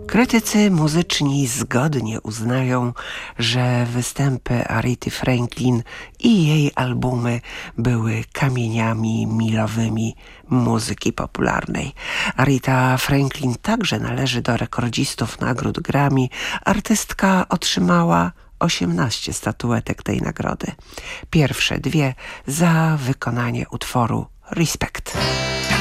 Krytycy muzyczni zgodnie uznają, że występy Arethy Franklin i jej albumy były kamieniami milowymi muzyki popularnej. Aretha Franklin także należy do rekordzistów nagród Grammy. Artystka otrzymała 18 statuetek tej nagrody. Pierwsze dwie za wykonanie utworu Respect.